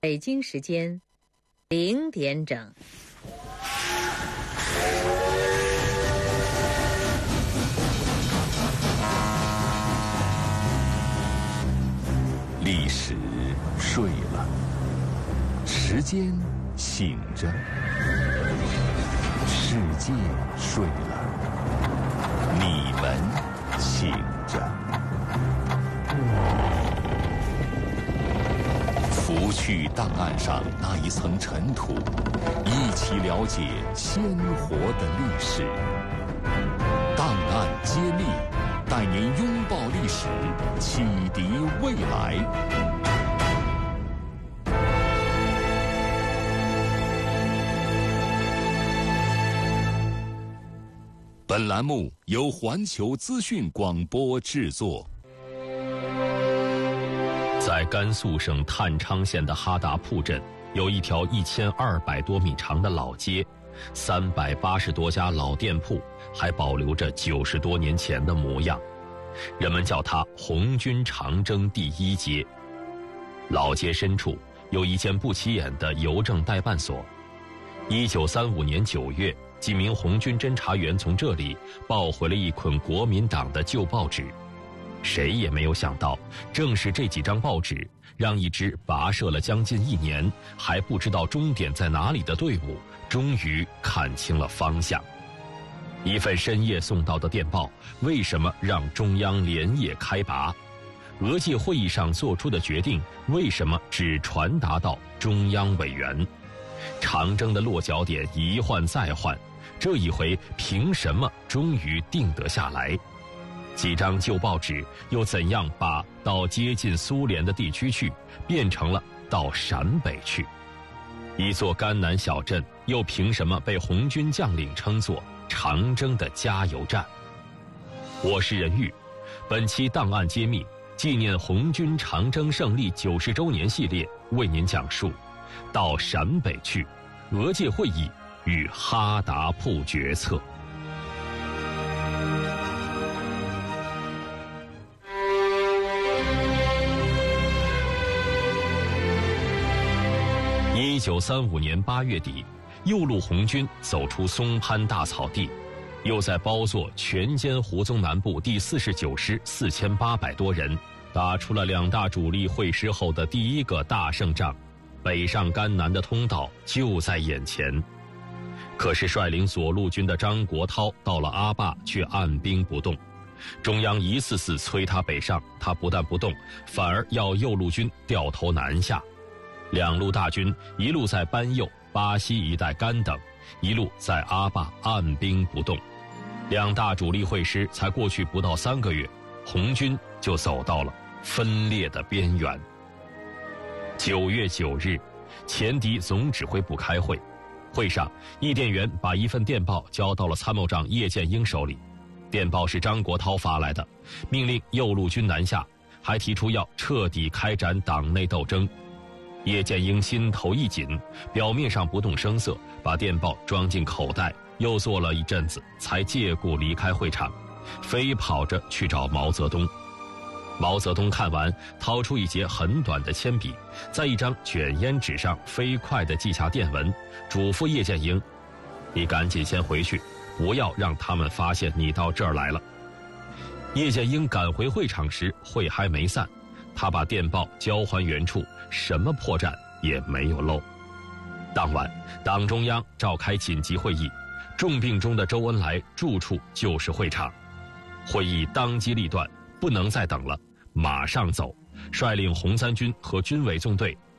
北京时间0点整。 历史睡了，时间醒着，世界睡了，你们醒着。拂去档案上那一层尘土，一起了解鲜活的历史。档案揭秘，带您拥抱历史，启迪未来。本栏目由环球资讯广播制作。在甘肃省探昌县的哈达铺镇，有一条1200多米长的老街，380多家老店铺，还保留着90多年前的模样。人们叫它红军长征第一街。老街深处有一间不起眼的邮政代办所。1935年9月，几名红军侦察员从这里抱回了一捆国民党的旧报纸。谁也没有想到，正是这几张报纸，让一支跋涉了将近1年，还不知道终点在哪里的队伍，终于看清了方向。一份深夜送到的电报，为什么让中央连夜开拔？俄界会议上做出的决定，为什么只传达到中央委员？长征的落脚点一换再换，这一回凭什么终于定得下来？几张旧报纸又怎样把到接近苏联的地区去，变成了到陕北去？一座甘南小镇又凭什么被红军将领称作长征的加油站？我是任玉，本期档案揭秘纪念红军长征胜利90周年系列，为您讲述到陕北去，俄界会议与哈达铺决策。1935年8月底，右路红军走出松潘大草地，又在包座全歼胡宗南部第49师4800多人，打出了2大主力会师后的第一个大胜仗。北上甘南的通道就在眼前。可是率领左路军的张国焘到了阿坝却按兵不动，中央一次次催他北上，他不但不动，反而要右路军掉头南下。2路大军一路在班右、巴西一带干等，一路在阿坝按兵不动。2大主力会师才过去不到3个月，红军就走到了分裂的边缘。9月9日，前敌总指挥部开会，会上译电员把一份电报交到了参谋长叶剑英手里。电报是张国焘发来的，命令右路军南下，还提出要彻底开展党内斗争。叶剑英心头一紧，表面上不动声色，把电报装进口袋，又坐了一阵子，才借故离开会场，飞跑着去找毛泽东。毛泽东看完，掏出一截很短的铅笔，在一张卷烟纸上飞快地记下电文，嘱咐叶剑英：“你赶紧先回去，不要让他们发现你到这儿来了。”叶剑英赶回会场时，会还没散，他把电报交还原处，什么破绽也没有漏。当晚，党中央召开紧急会议，重病中的周恩来住处就是会场。会议当机立断，不能再等了，马上走，率领红三军和军委纵队